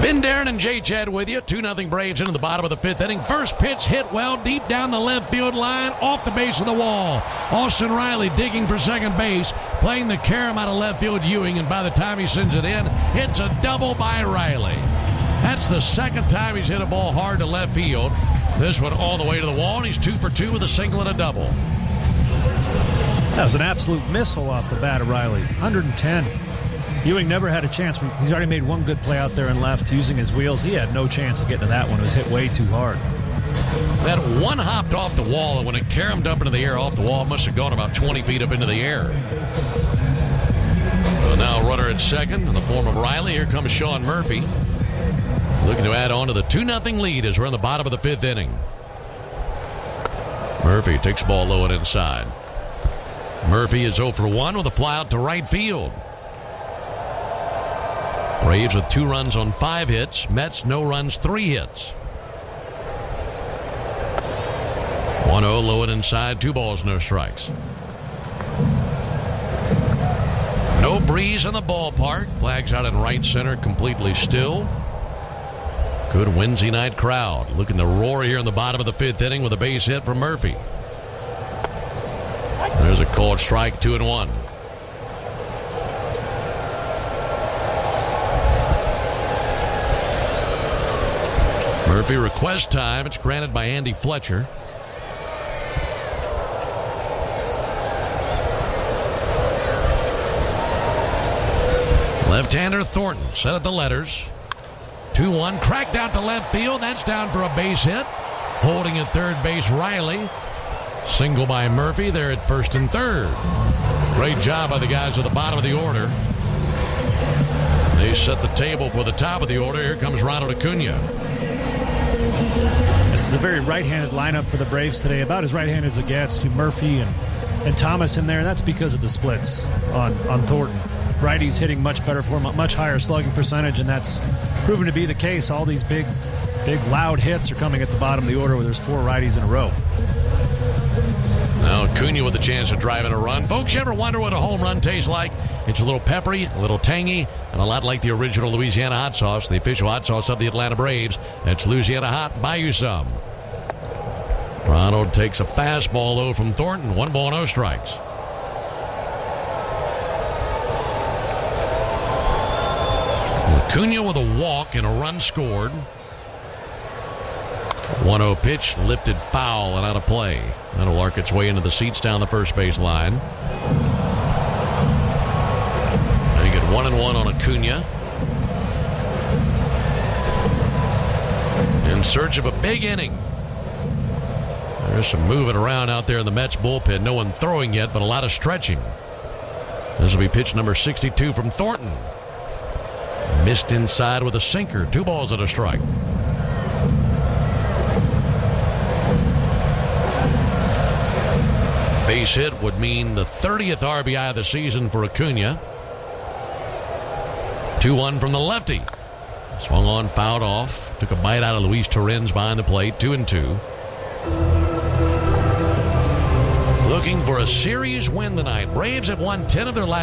Ben Darren and Jay Chad with you. 2-0 Braves into the bottom of the fifth inning. First pitch hit well deep down the left field line, off the base of the wall. Austin Riley digging for second base, playing the carom out of left field Ewing, and by the time he sends it in, it's a double by Riley. That's the second time he's hit a ball hard to left field. This one all the way to the wall, and he's 2 for 2 with a single and a double. That was an absolute missile off the bat of Riley. 110. Ewing never had a chance. He's already made one good play out there and left using his wheels. He had no chance of getting to that one. It was hit way too hard. That one hopped off the wall, and when it caromed up into the air off the wall, it must have gone about 20 feet up into the air. So now runner at second in the form of Riley. Here comes Sean Murphy, looking to add on to the 2-0 lead as we're in the bottom of the fifth inning. Murphy takes the ball low and inside. Murphy is 0 for 1 with a fly out to right field. Braves with 2 runs on 5 hits. Mets no runs, 3 hits. 1-0 low and inside. 2 balls, no strikes. No breeze in the ballpark. Flags out in right center, completely still. Good Wednesday night crowd looking to roar here in the bottom of the fifth inning with a base hit from Murphy. There's a called strike, 2-1. Murphy requests time. It's granted by Andy Fletcher. Left-hander Thornton set at the letters. 2-1, cracked out to left field. That's down for a base hit. Holding at third base, Riley. Single by Murphy. They're at first and third. Great job by the guys at the bottom of the order. They set the table for the top of the order. Here comes Ronald Acuna. This is a very right-handed lineup for the Braves today. About as right-handed as it gets, to Murphy and Thomas in there. And that's because of the splits on Thornton. Righties hitting much better for him, much higher slugging percentage, and that's proven to be the case. All these big, loud hits are coming at the bottom of the order where there's 4 righties in a row. Now Acuna with a chance to drive in a run. Folks, you ever wonder what a home run tastes like? It's a little peppery, a little tangy, and a lot like the original Louisiana hot sauce, the official hot sauce of the Atlanta Braves. That's Louisiana Hot. Buy you some. Ronald takes a fastball, though, from Thornton. 1 ball, no strikes. Acuna with a walk and a run scored. 1-0 pitch, lifted foul and out of play. That'll arc its way into the seats down the first base line. They get 1-1 on Acuna. In search of a big inning. There's some moving around out there in the Mets bullpen. No one throwing yet, but a lot of stretching. This will be pitch number 62 from Thornton. Missed inside with a sinker. 2 balls and a strike. Base hit would mean the 30th RBI of the season for Acuna. 2-1 from the lefty. Swung on, fouled off. Took a bite out of Luis Torrens behind the plate. 2-2. Looking for a series win tonight. Braves have won 10 of their last